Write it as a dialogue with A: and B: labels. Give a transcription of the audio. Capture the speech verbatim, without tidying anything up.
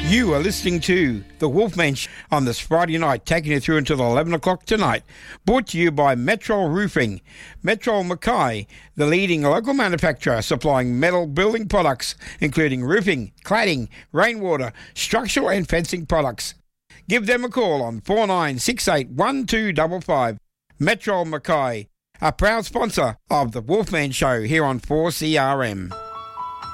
A: You are listening to The Wolfman Show on this Friday night, taking you through until eleven o'clock tonight. Brought to you by Metrol Roofing. Metrol Mackay, the leading local manufacturer supplying metal building products, including roofing, cladding, rainwater, structural and fencing products. Give them a call on four nine six eight, one two five five. Metrol Mackay, a proud sponsor of The Wolfman Show here on four C R M.